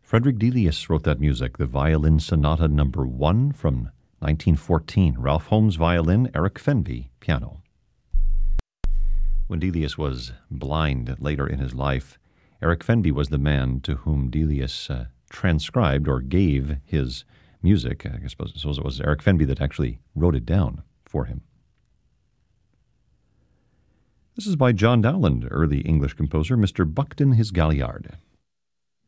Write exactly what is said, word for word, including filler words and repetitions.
Frederick Delius wrote that music, the Violin Sonata Number One from nineteen fourteen. Ralph Holmes violin, Eric Fenby piano. When Delius was blind later in his life, Eric Fenby was the man to whom Delius uh, transcribed or gave his music. I suppose, I suppose it was Eric Fenby that actually wrote it down for him. This is by John Dowland, early English composer, Mister Buckton His Galliard.